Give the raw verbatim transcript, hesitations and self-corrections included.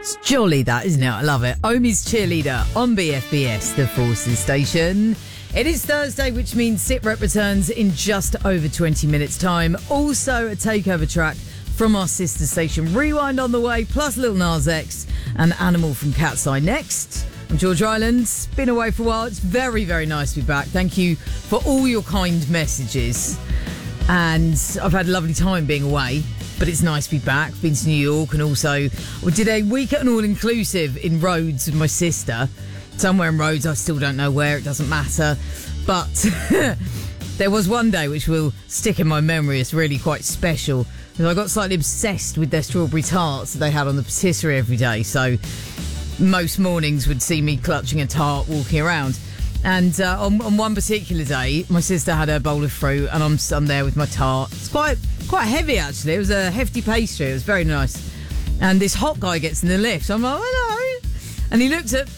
It's jolly, that, isn't it? I love it. Omi's Cheerleader on B F B S, the Forces station. It is Thursday, which means Sit Rep returns in just over twenty minutes' time. Also, a takeover track from our sister station, Rewind, on the way, plus Lil Nas X and Animal from Cat's Eye next. I'm George Island. Been away for a while. It's very, very nice to be back. Thank you for all your kind messages. And I've had a lovely time being away, but it's nice to be back. Been to New York, and also we did a week at an all-inclusive in Rhodes with my sister. Somewhere in Rhodes, I still don't know where, it doesn't matter. But there was one day which will stick in my memory. It's really quite special. I got slightly obsessed with their strawberry tarts that they had on the patisserie every day. So most mornings would see me clutching a tart walking around. And uh, on, on one particular day, my sister had her bowl of fruit, and I'm, I'm there with my tart. It's quite quite heavy, actually. It was a hefty pastry. It was very nice. And this hot guy gets in the lift. I'm like, hello. And he looked at